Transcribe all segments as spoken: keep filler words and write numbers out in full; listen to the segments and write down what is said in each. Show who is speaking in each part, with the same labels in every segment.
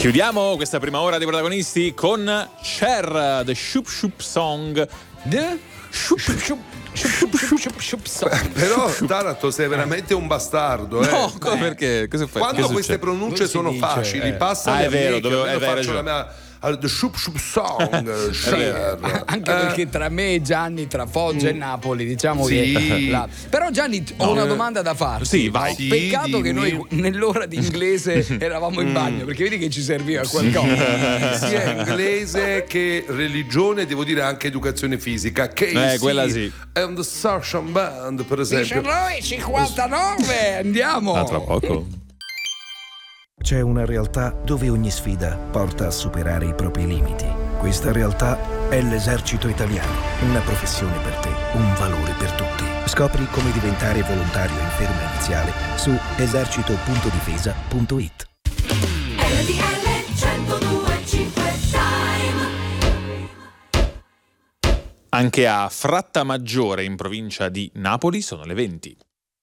Speaker 1: Chiudiamo questa prima ora dei protagonisti con Cher, The Shoop Shoop Song.
Speaker 2: The Shoop Shoop Shoop Shoop Shoop Song.
Speaker 3: Però Taranto sei veramente un bastardo, eh?
Speaker 1: No, co- perché? Cosa fai?
Speaker 3: Quando
Speaker 1: che
Speaker 3: queste
Speaker 1: succede?
Speaker 3: pronunce
Speaker 2: Non si
Speaker 3: sono
Speaker 2: dice,
Speaker 3: facili,
Speaker 2: eh.
Speaker 3: passano
Speaker 1: Ah, è
Speaker 3: a
Speaker 1: vero,
Speaker 3: me,
Speaker 1: dovevo-
Speaker 3: che
Speaker 1: eh,
Speaker 3: almeno
Speaker 1: hai
Speaker 3: faccio la
Speaker 1: ragione.
Speaker 3: mia al The Shoop Shoop Song. Cher.
Speaker 2: Anche
Speaker 3: Eh.
Speaker 2: perché tra me e Gianni, tra Foggia e Napoli, diciamo
Speaker 3: Sì.
Speaker 2: che la... Però Gianni, ho una domanda da farti.
Speaker 1: Sì, vai.
Speaker 2: No?
Speaker 3: Sì,
Speaker 2: Peccato che
Speaker 3: dimmi.
Speaker 2: noi nell'ora di inglese eravamo in bagno, perché vedi che ci serviva qualcosa.
Speaker 3: Sia inglese che religione, devo dire anche educazione fisica. Casey
Speaker 1: Eh, quella sì.
Speaker 3: And the Sarson Band, per esempio.
Speaker 2: diciannove cinquantanove, andiamo.
Speaker 1: Ah, tra poco.
Speaker 4: C'è una realtà dove ogni sfida porta a superare i propri limiti. Questa realtà è l'Esercito Italiano, una professione per te, un valore per tutti. Scopri come diventare volontario in ferma iniziale su esercito punto difesa punto it.
Speaker 5: R T L centodue e cinque Time.
Speaker 1: Anche a Frattamaggiore, in provincia di Napoli, sono le venti.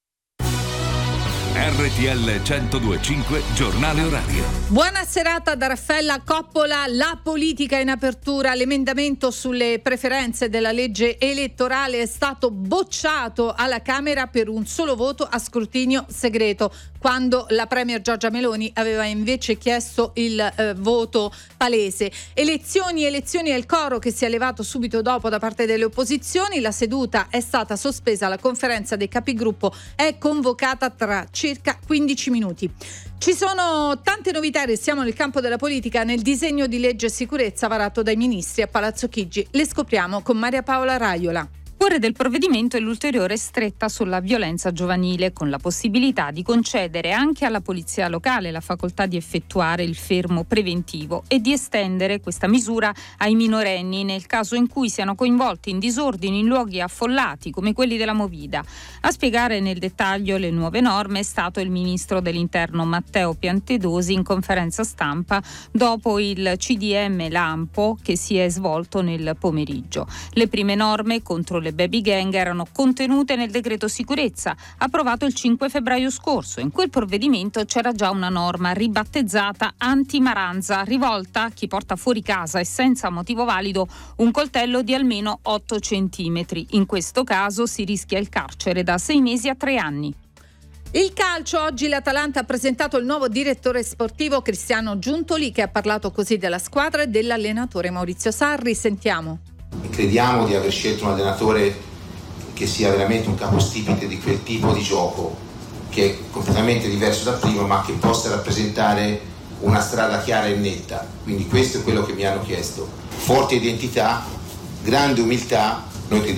Speaker 6: R T L centodue e cinque, giornale orario.
Speaker 7: Buona serata da Raffaella Coppola. La politica in apertura. L'emendamento sulle preferenze della legge elettorale è stato bocciato alla Camera per un solo voto a scrutinio segreto, quando la premier Giorgia Meloni aveva invece chiesto il eh, voto palese. Elezioni, elezioni è il coro che si è levato subito dopo da parte delle opposizioni. La seduta è stata sospesa, la conferenza dei capigruppo è convocata tra circa quindici minuti. Ci sono tante novità, restiamo nel campo della politica, nel disegno di legge sicurezza varato dai ministri a Palazzo Chigi. Le scopriamo con Maria Paola Raiola.
Speaker 8: Cuore del provvedimento è l'ulteriore stretta sulla violenza giovanile, con la possibilità di concedere anche alla polizia locale la facoltà di effettuare il fermo preventivo e di estendere questa misura ai minorenni nel caso in cui siano coinvolti in disordini in luoghi affollati come quelli della Movida. A spiegare nel dettaglio le nuove norme è stato il ministro dell'Interno Matteo Piantedosi in conferenza stampa dopo il C D M Lampo che si è svolto nel pomeriggio. Le prime norme contro le baby gang erano contenute nel decreto sicurezza approvato il cinque febbraio scorso. In quel provvedimento c'era già una norma ribattezzata anti-maranza, rivolta a chi porta fuori casa e senza motivo valido un coltello di almeno otto centimetri. In questo caso si rischia il carcere da sei mesi a tre anni.
Speaker 7: Il calcio, oggi l'Atalanta ha presentato il nuovo direttore sportivo Cristiano Giuntoli, che ha parlato così della squadra e dell'allenatore Maurizio Sarri. Sentiamo.
Speaker 9: Crediamo di aver scelto un allenatore che sia veramente un capostipite di quel tipo di gioco che è completamente diverso da prima, ma che possa rappresentare una strada chiara e netta. Quindi questo è quello che mi hanno chiesto: forte identità, grande umiltà. Noi